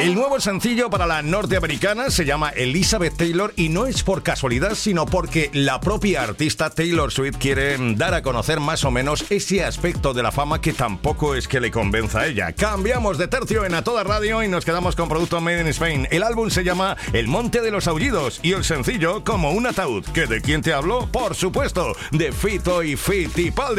El nuevo sencillo para la norteamericana se llama Elizabeth Taylor y no es por casualidad, sino porque la propia artista Taylor Swift quiere dar a conocer más o menos ese aspecto de la fama que tampoco es que le convenza a ella. Cambiamos de tercio en A Toda Radio y nos quedamos con producto Made in Spain. El álbum se llama El Monte de los Aullidos y el sencillo Como un ataúd. ¿Que de quién te hablo? Por supuesto, de Fito y Fittipaldi.